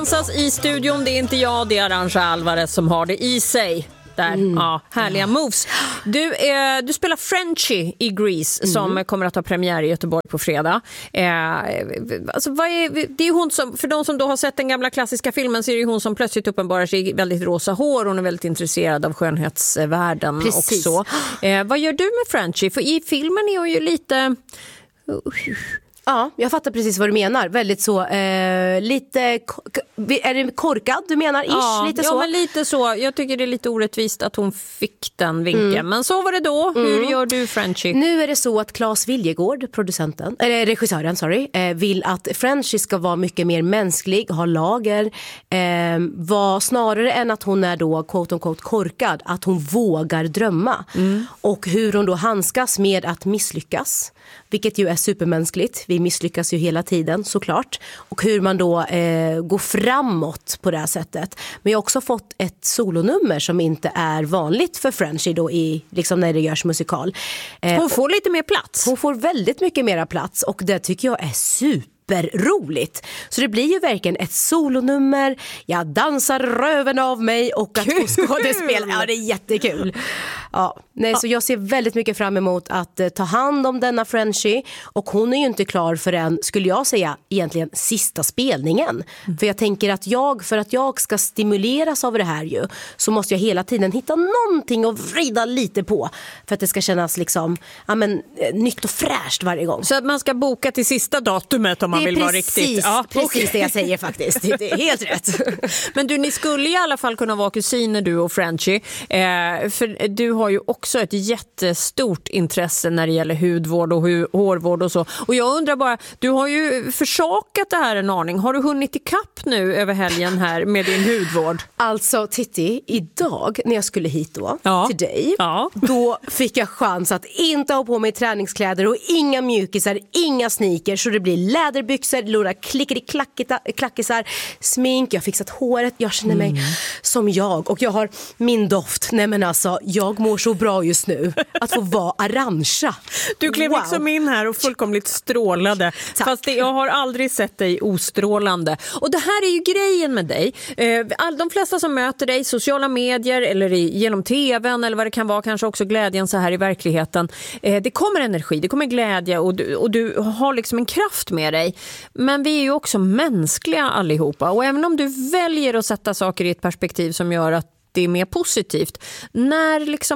I studion, det är inte jag, det är Arantxa Alvarez som har det i sig. Där. Ja, härliga moves. Du spelar Frenchie i Grease som kommer att ha premiär i Göteborg på fredag. Alltså, det är hon som, för de som då har sett den gamla klassiska filmen, så är det hon som plötsligt uppenbarar sig i väldigt rosa hår. Hon är väldigt intresserad av skönhetsvärlden också. Vad gör du med Frenchie? För i filmen är hon ju lite... Ja, jag fattar precis vad du menar. Väldigt så, lite, är det korkad du menar? Ja, lite så. Ja, men lite så. Jag tycker det är lite orättvist att hon fick den vinkeln. Men så var det då. Hur gör du Frenchie? Nu är det så att Claes Viljegård, regissören, vill att Frenchie ska vara mycket mer mänsklig, ha lager. Var snarare än att hon är då quote unquote korkad, att hon vågar drömma. Och hur hon då handskas med att misslyckas. Vilket ju är supermänskligt. Vi misslyckas ju hela tiden såklart. Och hur man då går framåt på det här sättet. Men jag har också fått ett solonummer som inte är vanligt för Frenchie då i, liksom när det görs musikal. Hon får lite mer plats. Hon får väldigt mycket mera plats och det tycker jag är superroligt. Så det blir ju verkligen ett solonummer. Jag dansar röven av mig och att få skådespel. Ja, det är jättekul. Ja, nej, så jag ser väldigt mycket fram emot att ta hand om denna Frenchie. Och hon är ju inte klar förrän, skulle jag säga, egentligen sista spelningen. För jag tänker att för att jag ska stimuleras av det här ju, så måste jag hela tiden hitta någonting att vrida lite på. För att det ska kännas liksom, nytt och fräscht varje gång. Så att man ska boka till sista datumet om man vill vara riktigt. Ja, precis det jag säger faktiskt. Det är helt rätt. Men du, ni skulle i alla fall kunna vara kusiner, du och Frenchie. För du har ju också ett jättestort intresse när det gäller hudvård och hårvård och så. Och jag undrar bara, du har ju försakat det här en aning. Har du hunnit i kapp nu över helgen här med din hudvård? Alltså Titti, idag när jag skulle hit då till dig, då fick jag chans att inte ha på mig träningskläder och inga mjukisar, inga sneakers, så det blir läderbyxor, lura klackisar, smink, jag har fixat håret, jag känner mig som jag och jag har min doft. Nej men alltså, jag mår så bra just nu att få vara Arantxa. Du klev liksom in här och fullkomligt strålade. Tack. Fast jag har aldrig sett dig ostrålande. Och det här är ju grejen med dig. De flesta som möter dig, sociala medier eller genom tvn eller vad det kan vara, kanske också glädjen så här i verkligheten. Det kommer energi, det kommer glädje och du har liksom en kraft med dig. Men vi är ju också mänskliga allihopa. Och även om du väljer att sätta saker i ett perspektiv som gör att det är mer positivt. När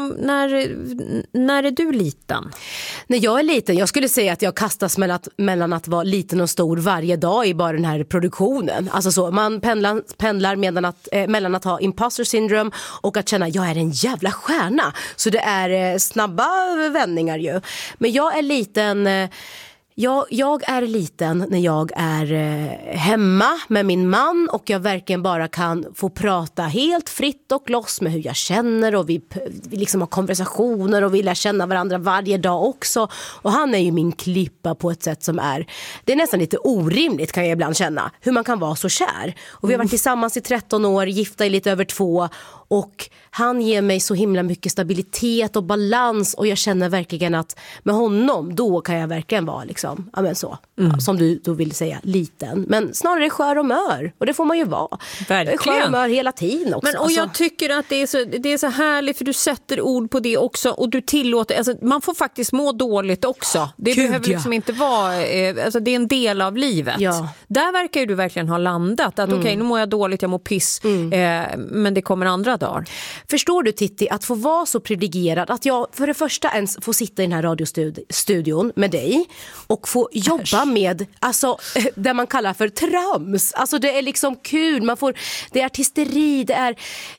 är du liten? När jag är liten, jag skulle säga att jag kastas mellan att vara liten och stor varje dag i bara den här produktionen. Alltså så, man pendlar mellan att ha imposter syndrome och att känna jag är en jävla stjärna. Så det är snabba vändningar ju. Men jag är liten... Jag är liten när jag är hemma med min man och jag verkligen bara kan få prata helt fritt och loss med hur jag känner och vi liksom har konversationer och vi lär känna varandra varje dag också. Och han är ju min klippa på ett sätt som det är nästan lite orimligt kan jag ibland känna, hur man kan vara så kär. Och vi har varit tillsammans i 13 år, gifta i lite över 2 och han ger mig så himla mycket stabilitet och balans och jag känner verkligen att med honom då kan jag verkligen vara liksom, som du då vill säga, liten. Men snarare skör och mör och det får man ju vara. Verkligen. Skör och mör hela tiden också. Men, och jag tycker att det är så härligt för du sätter ord på det också och du tillåter, alltså, man får faktiskt må dåligt också. Det behöver liksom inte vara, alltså, det är en del av livet. Ja. Där verkar ju du verkligen ha landat att okej, nu mår jag dåligt, jag mår piss, men det kommer andra dagar. Förstår du Titti, att få vara så privilegierad att jag för det första ens får sitta i den här radiostudion med dig och få jobba med, alltså det man kallar för trams. Alltså det är liksom kul, det är artisteri, det är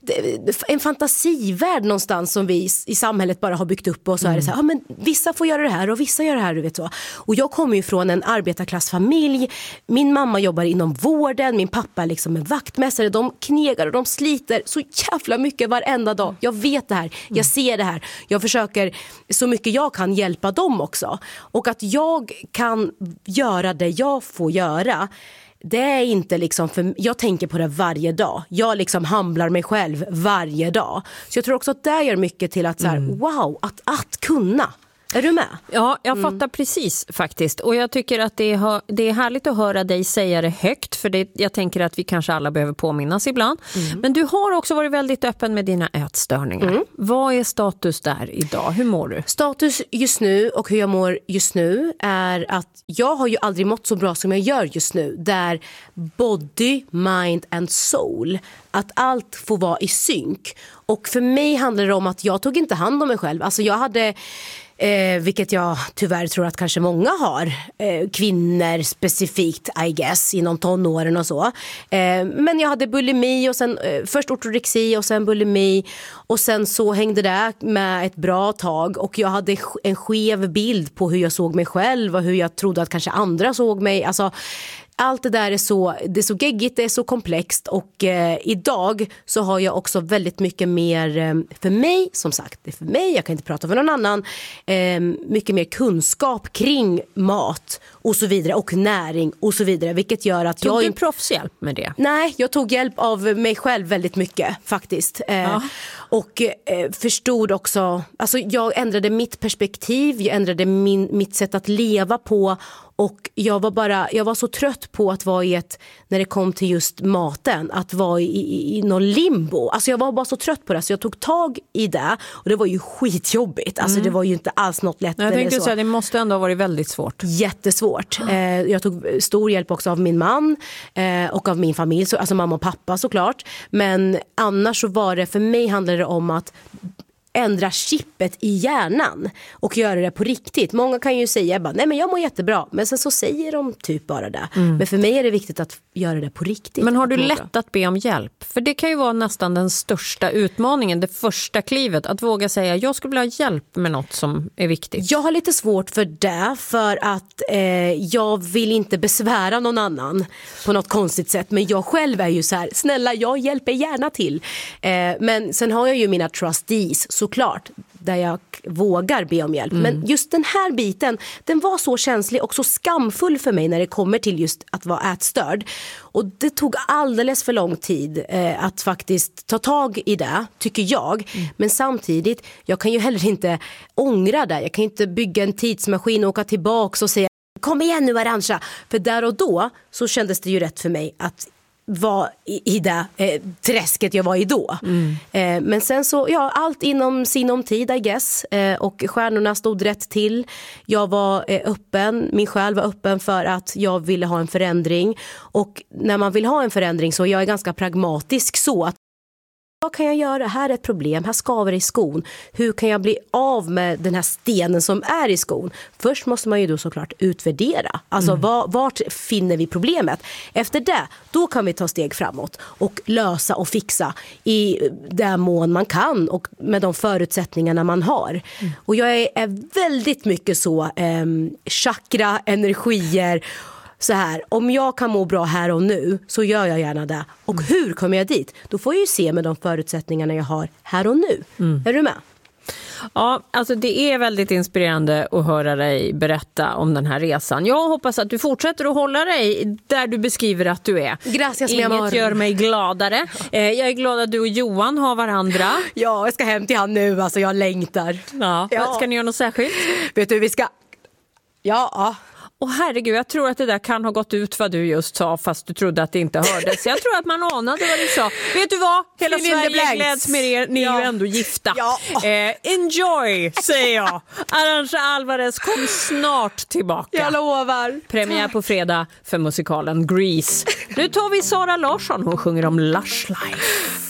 en fantasivärld någonstans som vi i samhället bara har byggt upp och så är det så här, men vissa får göra det här och vissa gör det här, du vet så. Och jag kommer ju från en arbetarklassfamilj, min mamma jobbar inom vården, min pappa är liksom en vaktmästare, de knegar och de sliter så jävla mycket varenda dag. Jag vet det här, jag ser det här, jag försöker så mycket jag kan hjälpa dem också. Och att jag kan göra det jag får göra, det är inte liksom, för jag tänker på det varje dag. Jag liksom hamlar mig själv varje dag. Så jag tror också att det gör mycket till att så här, wow, att kunna. Är du med? Ja, jag fattar precis faktiskt. Och jag tycker att det är härligt att höra dig säga det högt. För jag tänker att vi kanske alla behöver påminnas ibland. Men du har också varit väldigt öppen med dina ätstörningar. Vad är status där idag? Hur mår du? Status just nu och hur jag mår just nu är att jag har ju aldrig mått så bra som jag gör just nu. Där body, mind and soul. Att allt får vara i synk. Och för mig handlar det om att jag tog inte hand om mig själv. Alltså jag hade... vilket jag tyvärr tror att kanske många har, kvinnor specifikt I guess inom tonåren och så, men jag hade bulimi och sen först ortorexi och sen bulimi och sen så hängde det med ett bra tag och jag hade en skev bild på hur jag såg mig själv och hur jag trodde att kanske andra såg mig. Alltså allt det där är så geggigt, det är så komplext och idag så har jag också väldigt mycket mer för mig, som sagt, det är för mig, jag kan inte prata för någon annan, mycket mer kunskap kring mat och så vidare och näring och så vidare, vilket gör att Tog du proffshjälp med det? Nej, jag tog hjälp av mig själv väldigt mycket faktiskt. Och förstod också, alltså jag ändrade mitt perspektiv, jag ändrade mitt sätt att leva på. Och jag var så trött på att vara när det kom till just maten, att vara i någon limbo. Alltså jag var bara så trött på det, så jag tog tag i det. Och det var ju skitjobbigt, alltså det var ju inte alls något lätt. Jag tänkte säga, det måste ändå ha varit väldigt svårt. Jättesvårt. Jag tog stor hjälp också av min man och av min familj, alltså mamma och pappa såklart. Men annars så var det, för mig handlade det om att ändra chippet i hjärnan och göra det på riktigt. Många kan ju säga bara, nej men jag mår jättebra, men sen så säger de typ bara det. Men för mig är det viktigt att göra det på riktigt. Men har du lätt att be om hjälp? För det kan ju vara nästan den största utmaningen, det första klivet, att våga säga, jag skulle vilja ha hjälp med något som är viktigt. Jag har lite svårt för det, för att jag vill inte besvära någon annan på något konstigt sätt, men jag själv är ju så här, snälla, jag hjälper gärna till. Men sen har jag ju mina trustees, såklart, där jag vågar be om hjälp. Men just den här biten, den var så känslig och så skamfull för mig när det kommer till just att vara ätstörd. Och det tog alldeles för lång tid att faktiskt ta tag i det, tycker jag. Men samtidigt, jag kan ju heller inte ångra det. Jag kan inte bygga en tidsmaskin och åka tillbaka och säga, kom igen nu Arantxa. För där och då så kändes det ju rätt för mig att var i det träsket jag var i då. Men sen så, ja, allt inom sinom tid, I guess. Och stjärnorna stod rätt till. Jag var öppen, min själ var öppen för att jag ville ha en förändring. Och när man vill ha en förändring så jag är ganska pragmatisk, så att vad kan jag göra? Här är ett problem, här skaver det i skon. Hur kan jag bli av med den här stenen som är i skon? Först måste man ju då såklart utvärdera. Alltså vart finner vi problemet? Efter det, då kan vi ta steg framåt och lösa och fixa i den mån man kan och med de förutsättningarna man har. Och jag är väldigt mycket så chakra, energier. Så här, om jag kan må bra här och nu så gör jag gärna det. Och hur kommer jag dit? Då får jag ju se med de förutsättningarna jag har här och nu. Är du med? Ja, alltså det är väldigt inspirerande att höra dig berätta om den här resan. Jag hoppas att du fortsätter att hålla dig där du beskriver att du är. Gracias, Inget gör mig gladare. Jag är glad att du och Johan har varandra. Ja, jag ska hem till han nu, alltså jag längtar. Ja. Ska ni göra något särskilt? Vet du, vi ska... Ja. Och herregud, jag tror att det där kan ha gått ut vad du just sa, fast du trodde att det inte hördes. Jag tror att man anade vad du sa. Vet du vad? Hela Sverige gläds med er. Ni är ju ändå gifta. Ja. Enjoy, säger jag. Arantxa Alvarez kom snart tillbaka. Jag lovar. Premiär på fredag för musikalen Grease. Nu tar vi Sara Larsson. Hon sjunger om Lush Life.